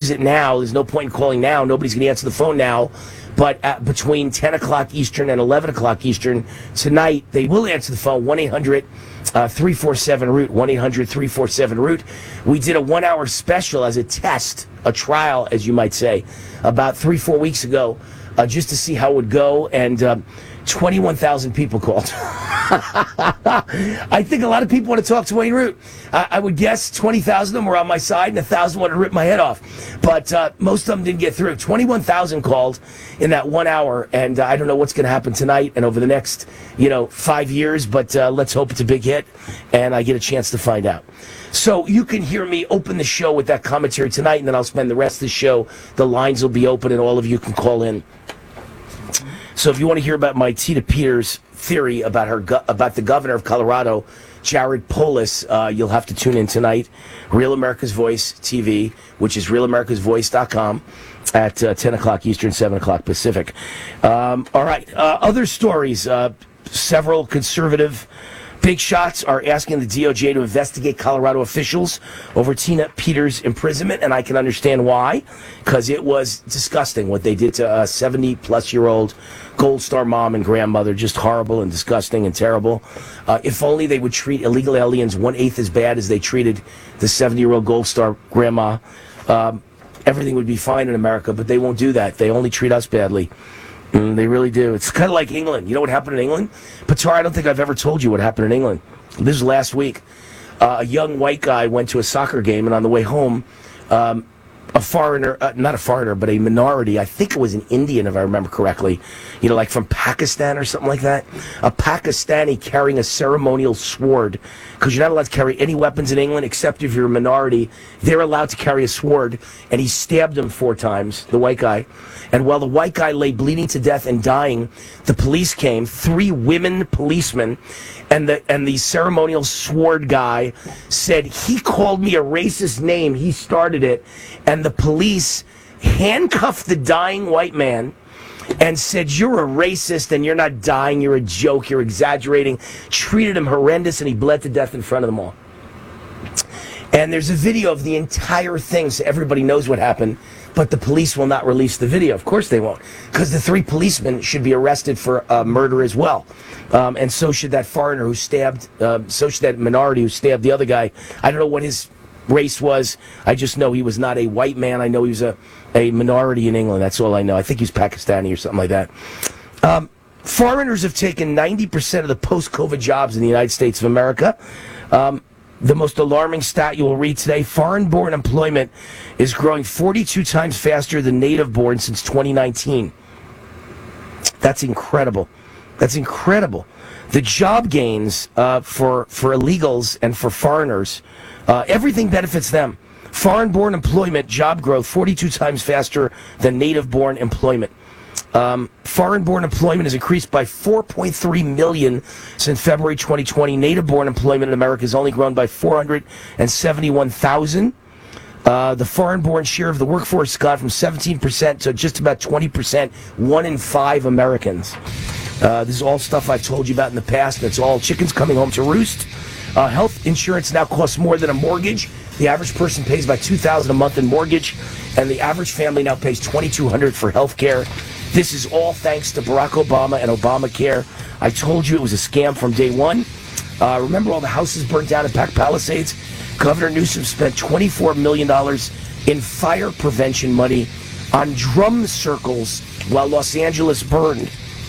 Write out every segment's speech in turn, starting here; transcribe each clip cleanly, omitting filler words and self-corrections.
use it now. There's no point in calling now. Nobody's going to answer the phone now. But between 10 o'clock Eastern and 11 o'clock Eastern tonight, they will answer the phone, 1-800-347-ROOT, 1-800-347-ROOT. We did a 1-hour special as a test, a trial, as you might say, about 3-4 weeks ago, just to see how it would go, and 21,000 people called. I think a lot of people want to talk to Wayne Root. I would guess 20,000 of them were on my side and 1,000 wanted to rip my head off. But most of them didn't get through. 21,000 called in that 1 hour, and I don't know what's going to happen tonight and over the next, 5 years, but let's hope it's a big hit, and I get a chance to find out. So you can hear me open the show with that commentary tonight, and then I'll spend the rest of the show. The lines will be open, and all of you can call in. So if you want to hear about my Tina Peters theory about about the governor of Colorado, Jared Polis, you'll have to tune in tonight. Real America's Voice TV, which is realamericasvoice.com at 10 o'clock Eastern, 7 o'clock Pacific. All right, other stories. Several conservative big shots are asking the DOJ to investigate Colorado officials over Tina Peters' imprisonment, and I can understand why, because it was disgusting what they did to a 70-plus-year-old Gold Star mom and grandmother. Just horrible and disgusting and terrible. If only they would treat illegal aliens 1/8 as bad as they treated the 70-year-old Gold Star grandma, everything would be fine in America, but they won't do that. They only treat us badly. They really do. It's kind of like England. You know what happened in England? Patar, I don't think I've ever told you what happened in England. This was last week. A young white guy went to a soccer game, and on the way home, a foreigner, not a foreigner, but a minority, I think it was an Indian, if I remember correctly, like from Pakistan or something like that, a Pakistani carrying a ceremonial sword, because you're not allowed to carry any weapons in England except if you're a minority. They're allowed to carry a sword, and he stabbed him 4 times, the white guy. And while the white guy lay bleeding to death and dying, the police came, 3 women policemen, and the ceremonial sword guy said, he called me a racist name, he started it, and the police handcuffed the dying white man and said, you're a racist and you're not dying, you're a joke, you're exaggerating, treated him horrendous, and he bled to death in front of them all. And there's a video of the entire thing, so everybody knows what happened, but the police will not release the video. Of course they won't, because the 3 policemen should be arrested for murder as well. And so should that foreigner who stabbed, so should that minority who stabbed the other guy. I don't know what his race was. I just know he was not a white man. I know he was a minority in England. That's all I know. I think he was Pakistani or something like that. Foreigners have taken 90% of the post-COVID jobs in the United States of America. The most alarming stat you will read today, foreign-born employment is growing 42 times faster than native-born since 2019. That's incredible. That's incredible. The job gains for illegals and for foreigners, everything benefits them. Foreign-born employment, job growth, 42 times faster than native-born employment. Foreign-born employment has increased by 4.3 million since February 2020. Native-born employment in America has only grown by 471,000. The foreign-born share of the workforce has gone from 17% to just about 20%, 1 in 5 Americans. This is all stuff I've told you about in the past, and it's all chickens coming home to roost. Health insurance now costs more than a mortgage. The average person pays about $2,000 a month in mortgage, and the average family now pays $2,200 for health care. This is all thanks to Barack Obama and Obamacare. I told you it was a scam from day one. Remember all the houses burnt down in Pac Palisades? Governor Newsom spent $24 million in fire prevention money on drum circles while Los Angeles burned.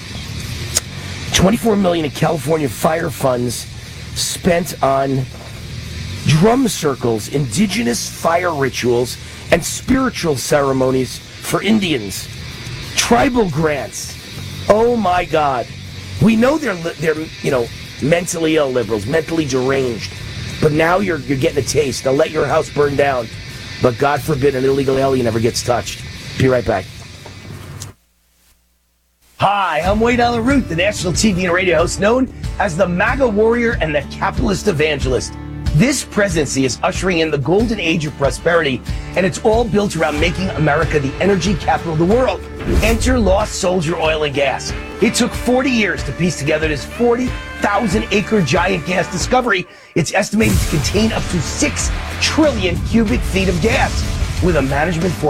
$24 million in California fire funds spent on drum circles, indigenous fire rituals, and spiritual ceremonies for Indians. Tribal grants. Oh my God. We know they're mentally ill liberals, mentally deranged. But now you're getting a taste. They'll let your house burn down. But God forbid an illegal alien ever gets touched. Be right back. Hi, I'm Wayne Allen Root, the national TV and radio host known as the MAGA warrior and the capitalist evangelist. This presidency is ushering in the golden age of prosperity, and it's all built around making America the energy capital of the world. Enter Lost Soldier Oil and Gas. It took 40 years to piece together this 40,000-acre giant gas discovery. It's estimated to contain up to 6 trillion cubic feet of gas with a management